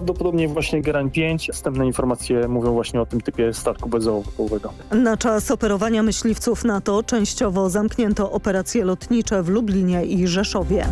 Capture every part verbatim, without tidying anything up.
Prawdopodobnie właśnie Gerań pięć. Wstępne informacje mówią właśnie o tym typie statku bezołowego. Na czas operowania myśliwców NATO częściowo zamknięto operacje lotnicze w Lublinie i Rzeszowie.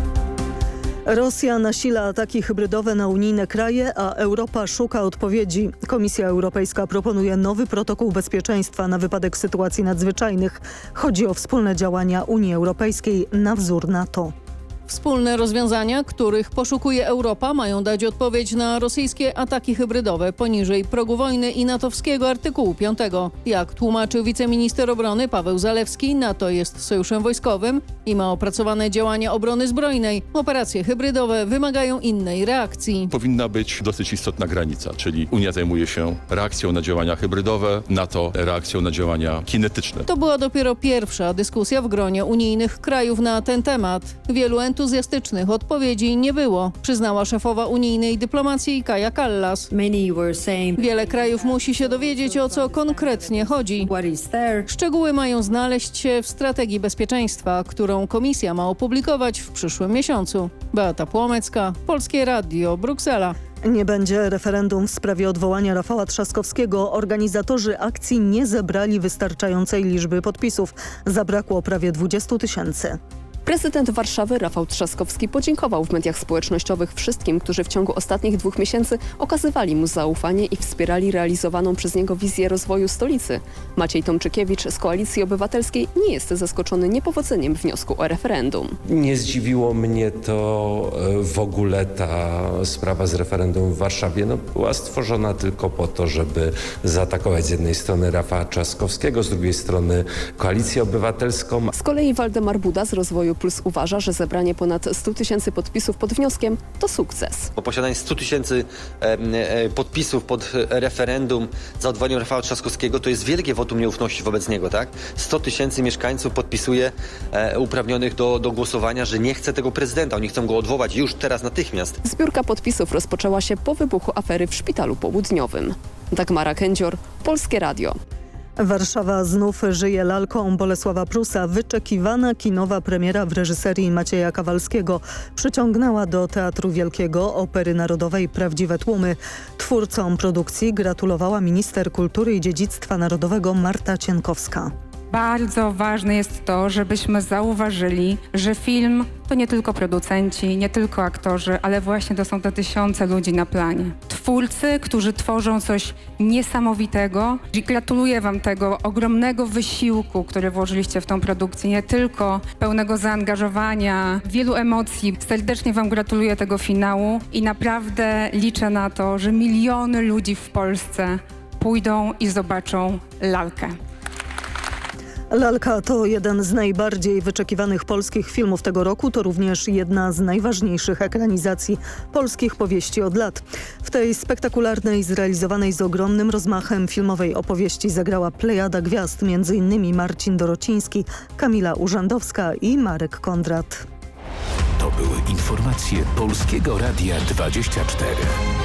Rosja nasila ataki hybrydowe na unijne kraje, a Europa szuka odpowiedzi. Komisja Europejska proponuje nowy protokół bezpieczeństwa na wypadek sytuacji nadzwyczajnych. Chodzi o wspólne działania Unii Europejskiej na wzór NATO. Wspólne rozwiązania, których poszukuje Europa, mają dać odpowiedź na rosyjskie ataki hybrydowe poniżej progu wojny i natowskiego artykułu piątego. Jak tłumaczył wiceminister obrony Paweł Zalewski, NATO jest sojuszem wojskowym i ma opracowane działania obrony zbrojnej. Operacje hybrydowe wymagają innej reakcji. Powinna być dosyć istotna granica, czyli Unia zajmuje się reakcją na działania hybrydowe, NATO reakcją na działania kinetyczne. To była dopiero pierwsza dyskusja w gronie unijnych krajów na ten temat. Wielu entuzjastycznych odpowiedzi nie było, przyznała szefowa unijnej dyplomacji Kaja Kallas. Wiele krajów musi się dowiedzieć, o co konkretnie chodzi. Szczegóły mają znaleźć się w strategii bezpieczeństwa, którą Komisja ma opublikować w przyszłym miesiącu. Beata Płomecka, Polskie Radio, Bruksela. Nie będzie referendum w sprawie odwołania Rafała Trzaskowskiego. Organizatorzy akcji nie zebrali wystarczającej liczby podpisów. Zabrakło prawie dwudziestu tysięcy. Prezydent Warszawy Rafał Trzaskowski podziękował w mediach społecznościowych wszystkim, którzy w ciągu ostatnich dwóch miesięcy okazywali mu zaufanie i wspierali realizowaną przez niego wizję rozwoju stolicy. Maciej Tomczykiewicz z Koalicji Obywatelskiej nie jest zaskoczony niepowodzeniem wniosku o referendum. Nie zdziwiło mnie to w ogóle. Ta sprawa z referendum w Warszawie no, była stworzona tylko po to, żeby zaatakować z jednej strony Rafała Trzaskowskiego, z drugiej strony Koalicję Obywatelską. Z kolei Waldemar Buda z Rozwoju Plus uważa, że zebranie ponad stu tysięcy podpisów pod wnioskiem to sukces. Bo posiadanie stu tysięcy e, e, podpisów pod referendum za odwołaniem Rafała Trzaskowskiego to jest wielkie wotum nieufności wobec niego, tak? sto tysięcy mieszkańców podpisuje e, uprawnionych do, do głosowania, że nie chce tego prezydenta. Oni chcą go odwołać już teraz natychmiast. Zbiórka podpisów rozpoczęła się po wybuchu afery w Szpitalu Południowym. Dagmara Kędzior, Polskie Radio. Warszawa znów żyje lalką Bolesława Prusa. Wyczekiwana kinowa premiera w reżyserii Macieja Kawalskiego przyciągnęła do Teatru Wielkiego Opery Narodowej prawdziwe tłumy. Twórcom produkcji gratulowała minister kultury i dziedzictwa narodowego Marta Cienkowska. Bardzo ważne jest to, żebyśmy zauważyli, że film to nie tylko producenci, nie tylko aktorzy, ale właśnie to są te tysiące ludzi na planie. Twórcy, którzy tworzą coś niesamowitego. I gratuluję wam tego ogromnego wysiłku, który włożyliście w tą produkcję, nie tylko pełnego zaangażowania, wielu emocji. Serdecznie wam gratuluję tego finału i naprawdę liczę na to, że miliony ludzi w Polsce pójdą i zobaczą lalkę. Lalka to jeden z najbardziej wyczekiwanych polskich filmów tego roku. To również jedna z najważniejszych ekranizacji polskich powieści od lat. W tej spektakularnej, zrealizowanej z ogromnym rozmachem filmowej opowieści zagrała plejada gwiazd, między innymi Marcin Dorociński, Kamila Urzędowska i Marek Kondrat. To były informacje Polskiego Radia dwadzieścia cztery.